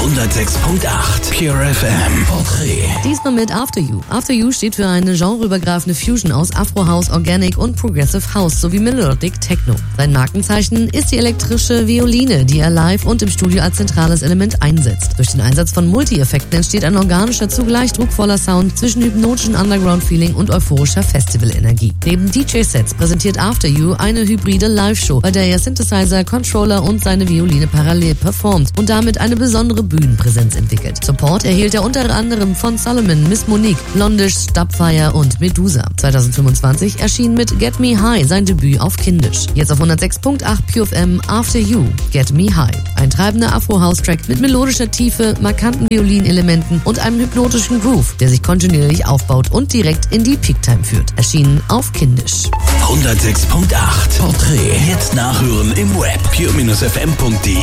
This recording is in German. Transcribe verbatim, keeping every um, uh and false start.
hundertsechs Komma acht Pure F M Porträt. Diesmal mit After You. After You steht für eine genreübergreifende Fusion aus Afro House, Organic und Progressive House sowie Melodic Techno. Sein Markenzeichen ist die elektrische Violine, die er live und im Studio als zentrales Element einsetzt. Durch den Einsatz von Multi-Effekten entsteht ein organischer, zugleich druckvoller Sound zwischen hypnotischen Underground-Feeling und euphorischer Festival-Energie. Neben D J-Sets präsentiert After You eine hybride Live-Show, bei der er Synthesizer, Controller und seine Violine parallel performt und damit eine besondere Bühnenpräsenz entwickelt. Support erhielt er unter anderem von Solomon, Miss Monique, Blondish, Dubfire und Medusa. zwanzig fünfundzwanzig erschien mit Get Me High sein Debüt auf Kindisch. Jetzt auf hundertsechs Komma acht Pure F M After You, Get Me High. Ein treibender Afro-House-Track mit melodischer Tiefe, markanten Violinelementen und einem hypnotischen Groove, der sich kontinuierlich aufbaut und direkt in die Peaktime führt. Erschienen auf Kindisch. hundertsechs Komma acht Porträt. Jetzt nachhören im Web pure F M punkt de.